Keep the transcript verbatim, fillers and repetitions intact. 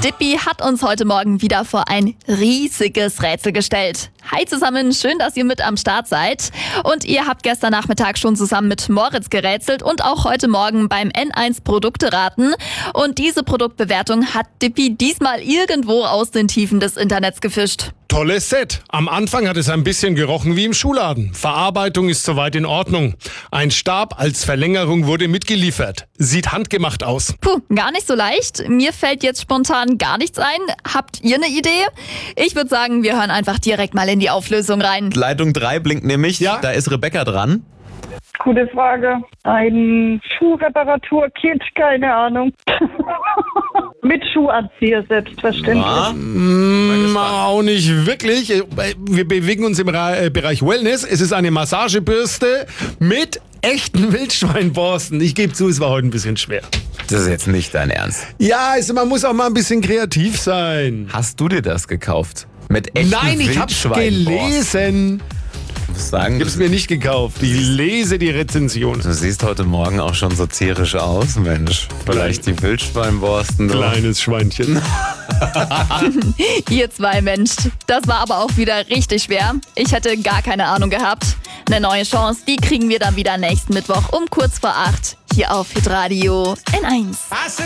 Dippy hat uns heute Morgen wieder vor ein riesiges Rätsel gestellt. Hi zusammen, schön, dass ihr mit am Start seid. Und ihr habt gestern Nachmittag schon zusammen mit Moritz gerätselt und auch heute Morgen beim N eins Produkteraten. Und diese Produktbewertung hat Dippy diesmal irgendwo aus den Tiefen des Internets gefischt. Tolles Set. Am Anfang hat es ein bisschen gerochen wie im Schuhladen. Verarbeitung ist soweit in Ordnung. Ein Stab als Verlängerung wurde mitgeliefert. Sieht handgemacht aus. Puh, gar nicht so leicht. Mir fällt jetzt spontan gar nichts ein. Habt ihr eine Idee? Ich würde sagen, wir hören einfach direkt mal in die Auflösung rein. Leitung drei blinkt nämlich. Ja? Da ist Rebecca dran. Gute Frage. Ein Schuhreparaturkit, keine Ahnung. Mit Schuhanzieher selbstverständlich. Ja. Mm, auch nicht wirklich. Wir bewegen uns im Ra- äh, Bereich Wellness. Es ist eine Massagebürste mit echten Wildschweinborsten. Ich gebe zu, es war heute ein bisschen schwer. Das ist jetzt nicht dein Ernst. Ja, also man muss auch mal ein bisschen kreativ sein. Hast du dir das gekauft? Mit echten Nein, ich hab's Wildschweinborsten? gelesen. Ich muss sagen, Ich hab's mir nicht gekauft. Ich lese die Rezension. du siehst heute Morgen auch schon so tierisch aus, Mensch. Vielleicht die Wildschweinborsten. du. Kleines Schweinchen. Ihr zwei Mensch, das war aber auch wieder richtig schwer. Ich hätte gar keine Ahnung gehabt. Eine neue Chance, die kriegen wir dann wieder nächsten Mittwoch um kurz vor acht hier auf Hitradio N eins.